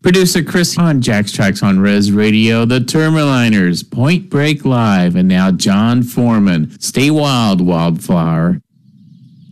Producer Chris on Jack's Tracks on Res Radio, The Termaliners, Point Break Live, and now John Foreman, Stay Wild, Wildflower.